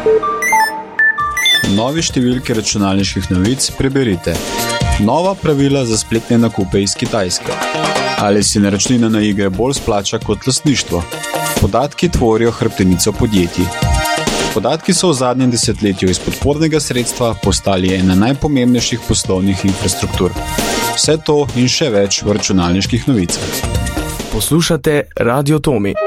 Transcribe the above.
Novi številki računalniških novic preberite. Nova pravila za spletne nakupe iz Kitajske. Ali si naročnina na igre bolj splača kot lastništvo? Podatki tvorijo hrbtenico podjetij. Podatki so v zadnjem desetletju iz podpornega sredstva postali ena najpomembnejših poslovnih infrastruktur. Vse to in še več v računalniških novicah. Poslušate Radio Tomi.